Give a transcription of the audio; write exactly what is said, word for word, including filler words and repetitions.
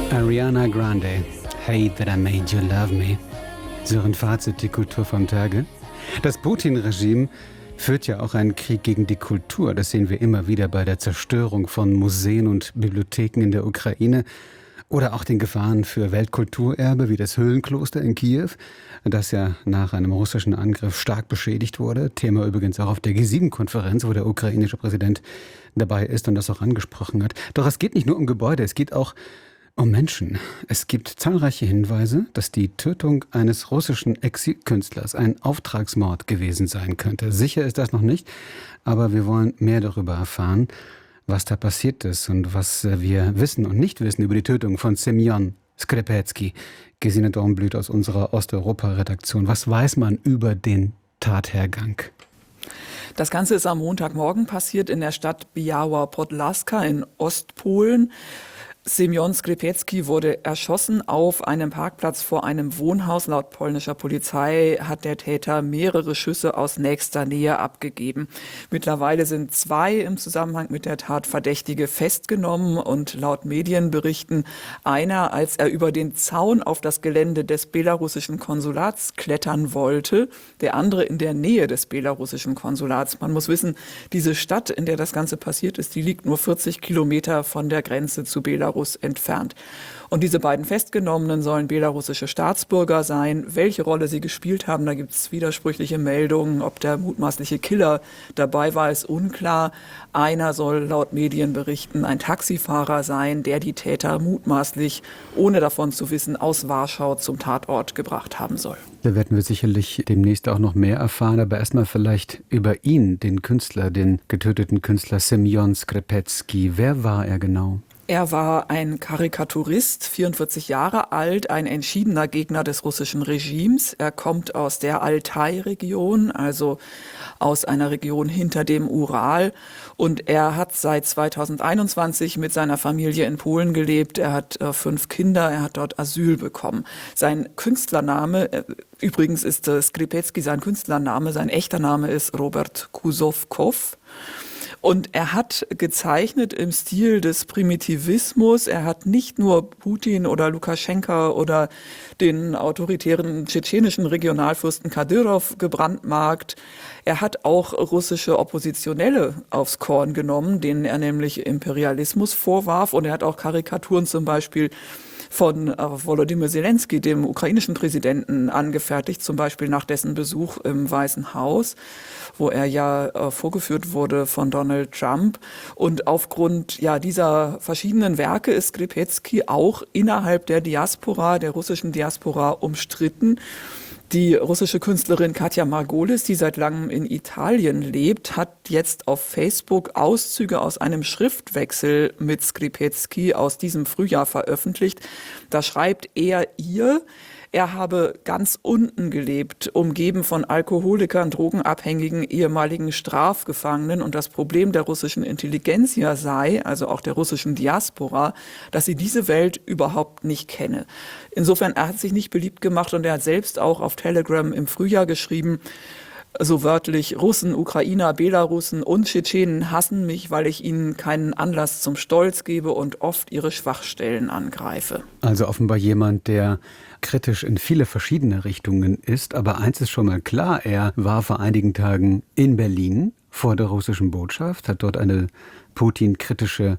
Ariana Grande, Hate That I Made You Love Me. So ein Fazit, die Kultur vom Tage. Das Putin-Regime führt ja auch einen Krieg gegen die Kultur. Das sehen wir immer wieder bei der Zerstörung von Museen und Bibliotheken in der Ukraine. Oder auch den Gefahren für Weltkulturerbe wie das Höhlenkloster in Kiew, das ja nach einem russischen Angriff stark beschädigt wurde. Thema übrigens auch auf der G sieben Konferenz, wo der ukrainische Präsident dabei ist und das auch angesprochen hat. Doch es geht nicht nur um Gebäude, es geht auch um Menschen. Es gibt zahlreiche Hinweise, dass die Tötung eines russischen Exilkünstlers ein Auftragsmord gewesen sein könnte. Sicher ist das noch nicht, aber wir wollen mehr darüber erfahren, was da passiert ist und was wir wissen und nicht wissen über die Tötung von Semjon Skripetsky. Gesine Dornblüt aus unserer Osteuropa-Redaktion. Was weiß man über den Tathergang? Das Ganze ist am Montagmorgen passiert in der Stadt Biała Podlaska in Ostpolen. Semjon Skripetsky wurde erschossen auf einem Parkplatz vor einem Wohnhaus. Laut polnischer Polizei hat der Täter mehrere Schüsse aus nächster Nähe abgegeben. Mittlerweile sind zwei im Zusammenhang mit der Tat Verdächtige festgenommen und laut Medienberichten einer, als er über den Zaun auf das Gelände des belarussischen Konsulats klettern wollte, der andere in der Nähe des belarussischen Konsulats. Man muss wissen, diese Stadt, in der das Ganze passiert ist, die liegt nur vierzig Kilometer von der Grenze zu Belarus entfernt. Und diese beiden Festgenommenen sollen belarussische Staatsbürger sein. Welche Rolle sie gespielt haben, da gibt es widersprüchliche Meldungen. Ob der mutmaßliche Killer dabei war, ist unklar. Einer soll laut Medienberichten ein Taxifahrer sein, der die Täter mutmaßlich, ohne davon zu wissen, aus Warschau zum Tatort gebracht haben soll. Da werden wir sicherlich demnächst auch noch mehr erfahren, aber erstmal vielleicht über ihn, den Künstler, den getöteten Künstler Semjon Skripetsky. Wer war er genau? Er war ein Karikaturist, vierundvierzig Jahre alt, ein entschiedener Gegner des russischen Regimes. Er kommt aus der Altai-Region, also aus einer Region hinter dem Ural. Und er hat seit zweitausendeinundzwanzig mit seiner Familie in Polen gelebt. Er hat äh, fünf Kinder, er hat dort Asyl bekommen. Sein Künstlername, äh, übrigens ist äh, Skripetsky sein Künstlername, sein echter Name ist Robert Kusowkow. Und er hat gezeichnet im Stil des Primitivismus. Er hat nicht nur Putin oder Lukaschenka oder den autoritären tschetschenischen Regionalfürsten Kadyrov gebrandmarkt. Er hat auch russische Oppositionelle aufs Korn genommen, denen er nämlich Imperialismus vorwarf. Und er hat auch Karikaturen zum Beispiel von äh, Volodymyr Zelensky, dem ukrainischen Präsidenten, angefertigt, zum Beispiel nach dessen Besuch im Weißen Haus, wo er ja äh, vorgeführt wurde von Donald Trump. Und aufgrund ja dieser verschiedenen Werke ist Skripetsky auch innerhalb der Diaspora, der russischen Diaspora, umstritten. Die russische Künstlerin Katja Margolis, die seit langem in Italien lebt, hat jetzt auf Facebook Auszüge aus einem Schriftwechsel mit Skripetsky aus diesem Frühjahr veröffentlicht. Da schreibt er ihr, er habe ganz unten gelebt, umgeben von Alkoholikern, Drogenabhängigen, ehemaligen Strafgefangenen. Und das Problem der russischen Intelligenzia sei, also auch der russischen Diaspora, dass sie diese Welt überhaupt nicht kenne. Insofern, er hat sich nicht beliebt gemacht und er hat selbst auch auf Telegram im Frühjahr geschrieben, so wörtlich: Russen, Ukrainer, Belarussen und Tschetschenen hassen mich, weil ich ihnen keinen Anlass zum Stolz gebe und oft ihre Schwachstellen angreife. Also offenbar jemand, der kritisch in viele verschiedene Richtungen ist. Aber eins ist schon mal klar, er war vor einigen Tagen in Berlin vor der russischen Botschaft, hat dort eine Putin-kritische